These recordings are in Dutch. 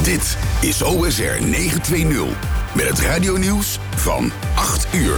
Dit is OSR 920 met het radionieuws van 8 uur.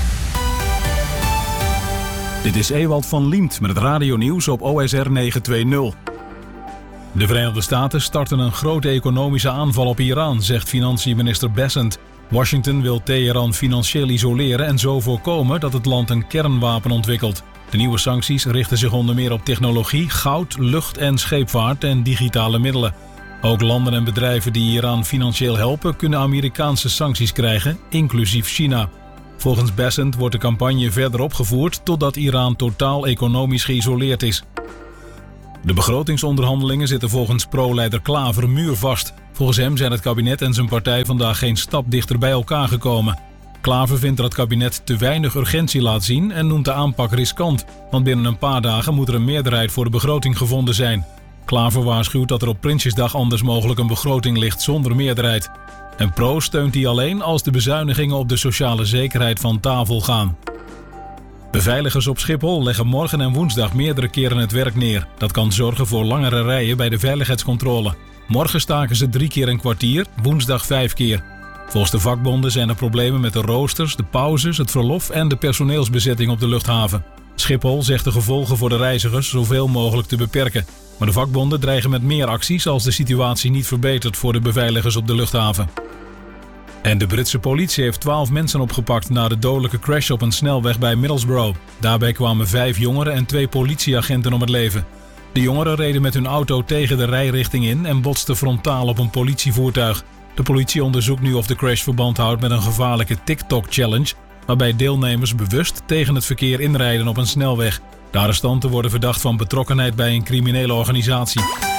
Dit is Ewald van Liemt met het radionieuws op OSR 920. De Verenigde Staten starten een grote economische aanval op Iran, zegt financiënminister Bessent. Washington wil Teheran financieel isoleren en zo voorkomen dat het land een kernwapen ontwikkelt. De nieuwe sancties richten zich onder meer op technologie, goud, lucht- en scheepvaart en digitale middelen. Ook landen en bedrijven die Iran financieel helpen kunnen Amerikaanse sancties krijgen, inclusief China. Volgens Bessent wordt de campagne verder opgevoerd totdat Iran totaal economisch geïsoleerd is. De begrotingsonderhandelingen zitten volgens pro-leider Klaver muurvast. Volgens hem zijn het kabinet en zijn partij vandaag geen stap dichter bij elkaar gekomen. Klaver vindt dat het kabinet te weinig urgentie laat zien en noemt de aanpak riskant. Want binnen een paar dagen moet er een meerderheid voor de begroting gevonden zijn. Klaver waarschuwt dat er op Prinsjesdag anders mogelijk een begroting ligt zonder meerderheid. En Pro steunt die alleen als de bezuinigingen op de sociale zekerheid van tafel gaan. Beveiligers op Schiphol leggen morgen en woensdag meerdere keren het werk neer. Dat kan zorgen voor langere rijen bij de veiligheidscontrole. Morgen staken ze 3 keer een kwartier, woensdag 5 keer. Volgens de vakbonden zijn er problemen met de roosters, de pauzes, het verlof en de personeelsbezetting op de luchthaven. Schiphol zegt de gevolgen voor de reizigers zoveel mogelijk te beperken. Maar de vakbonden dreigen met meer acties als de situatie niet verbetert voor de beveiligers op de luchthaven. En de Britse politie heeft 12 mensen opgepakt na de dodelijke crash op een snelweg bij Middlesbrough. Daarbij kwamen 5 jongeren en 2 politieagenten om het leven. De jongeren reden met hun auto tegen de rijrichting in en botsten frontaal op een politievoertuig. De politie onderzoekt nu of de crash verband houdt met een gevaarlijke TikTok-challenge, waarbij deelnemers bewust tegen het verkeer inrijden op een snelweg. De arrestanten worden verdacht van betrokkenheid bij een criminele organisatie.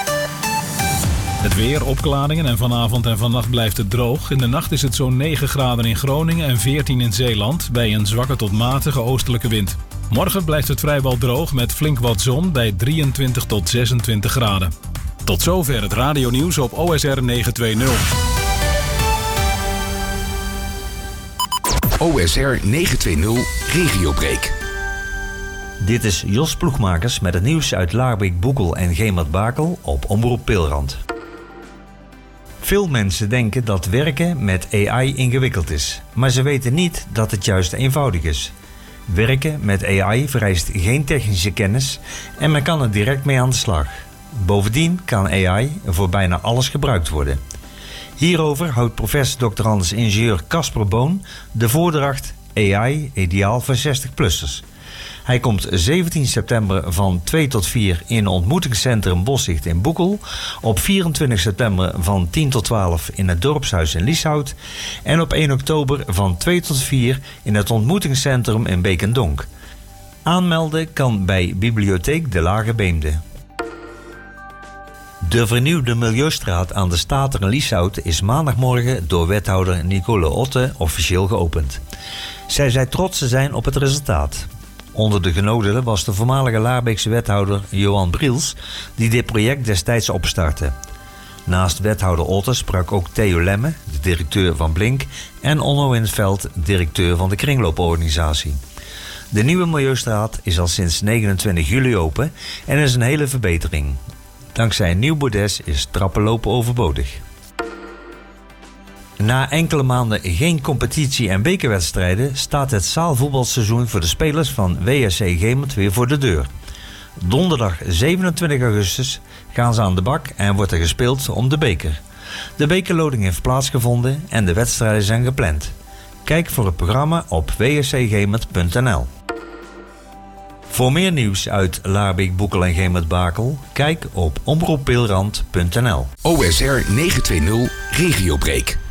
Het weer, opklaringen en vanavond en vannacht blijft het droog. In de nacht is het zo'n 9 graden in Groningen en 14 in Zeeland bij een zwakke tot matige oostelijke wind. Morgen blijft het vrijwel droog met flink wat zon bij 23 tot 26 graden. Tot zover het radionieuws op OSR 920. OSR 920 Regiobreak. Dit is Jos Ploegmakers met het nieuws uit Laarbeek, Boekel en Gemert-Bakel op Omroep Pilrand. Veel mensen denken dat werken met AI ingewikkeld is, maar ze weten niet dat het juist eenvoudig is. Werken met AI vereist geen technische kennis en men kan er direct mee aan de slag. Bovendien kan AI voor bijna alles gebruikt worden. Hierover houdt professor Dr. ingenieur Casper Boon de voordracht AI ideaal voor 60-plussers. Hij komt 17 september van 2 tot 4 in ontmoetingscentrum Boszicht in Boekel, op 24 september van 10 tot 12 in het dorpshuis in Lieshout en op 1 oktober van 2 tot 4 in het ontmoetingscentrum in Beek-en-Donk. Aanmelden kan bij Bibliotheek de Lage Beemde. De vernieuwde Milieustraat aan de Stater in Lieshout is maandagmorgen door wethouder Nicole Otte officieel geopend. Zij zei trots te zijn op het resultaat. Onder de genodigden was de voormalige Laarbeekse wethouder Johan Briels, die dit project destijds opstartte. Naast wethouder Otte sprak ook Theo Lemme, de directeur van Blink, en Onno in het Veld, directeur van de kringlooporganisatie. De nieuwe Milieustraat is al sinds 29 juli open en is een hele verbetering. Dankzij een nieuw bordes is trappenlopen overbodig. Na enkele maanden geen competitie- en bekerwedstrijden staat het zaalvoetbalseizoen voor de spelers van WSC Gemert weer voor de deur. Donderdag 27 augustus gaan ze aan de bak en wordt er gespeeld om de beker. De bekerloting heeft plaatsgevonden en de wedstrijden zijn gepland. Kijk voor het programma op wscgemert.nl. Voor meer nieuws uit Laarbeek, Boekel en Gemert-Bakel, kijk op omroeppilrand.nl. OSR 920 Regiobreak.